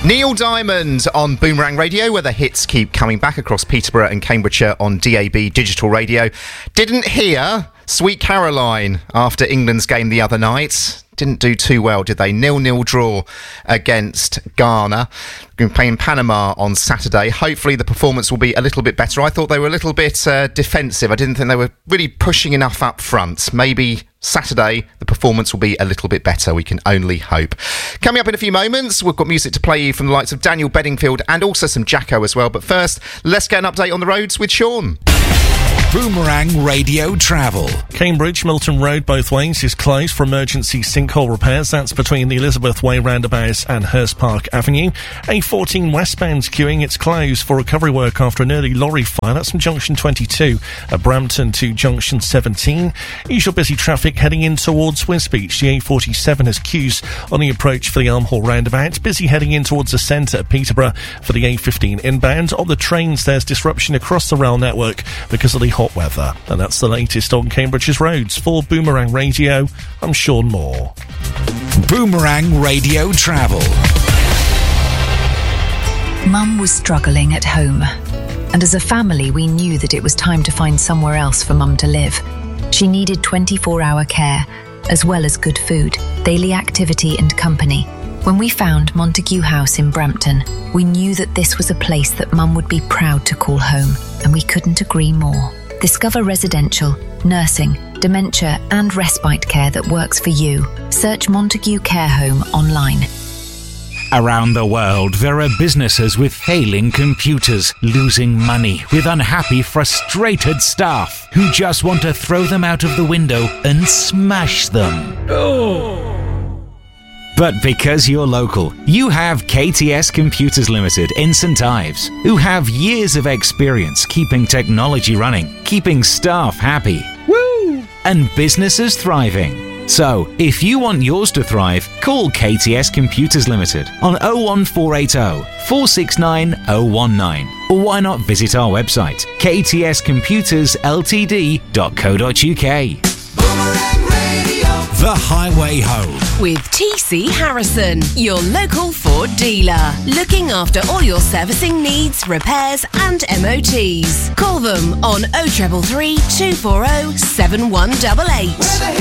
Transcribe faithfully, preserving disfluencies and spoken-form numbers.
Neil Diamond on Boomerang Radio, where the hits keep coming back across Peterborough and Cambridgeshire on D A B Digital Radio. Didn't hear Sweet Caroline after England's game the other night. Didn't do too well, did they? nil-nil draw against Ghana. We're playing Panama on Saturday. Hopefully the performance will be a little bit better. I thought they were a little bit uh, defensive. I didn't think they were really pushing enough up front. Maybe Saturday the performance will be a little bit better. We can only hope. Coming up in a few moments, we've got music to play you from the likes of Daniel Bedingfield and also some Jacko as well. But first, let's get an update on the roads with Sean. Boomerang Radio Travel. Cambridge, Milton Road both ways is closed for emergency sinkhole repairs. That's between the Elizabeth Way roundabout and Hurst Park Avenue. A fourteen westbound queuing, it's closed for recovery work after an early lorry fire. That's from junction twenty-two at Brampton to junction seventeen. Usual busy traffic heading in towards Wisbech. The A forty-seven has queues on the approach for the Armhall roundabout. Busy heading in towards the centre at Peterborough for the A fifteen inbound. On the trains, there's disruption across the rail network because of the hot weather. And that's the latest on Cambridge's roads. For Boomerang Radio, I'm Sean Moore. Boomerang Radio Travel. Mum was struggling at home, and as a family we knew that it was time to find somewhere else for Mum to live. She needed twenty-four hour care, as well as good food, daily activity and company. When we found Montague House in Brampton, we knew that this was a place that Mum would be proud to call home, and we couldn't agree more. Discover residential, nursing, dementia and respite care that works for you. Search Montague Care Home online. Around the world, there are businesses with failing computers, losing money, with unhappy, frustrated staff who just want to throw them out of the window and smash them. Oh. But because you're local, you have K T S Computers Limited in St Ives, who have years of experience keeping technology running, keeping staff happy, woo, and businesses thriving. So, if you want yours to thrive, call K T S Computers Limited on oh one four eight oh, four six nine oh one nine. Or why not visit our website, k t s computers l t d dot co dot u k. The Highway Home with T C Harrison, your local Ford dealer, looking after all your servicing needs, repairs and M O Ts. Call them on oh three three, two four oh, seven one eight eight.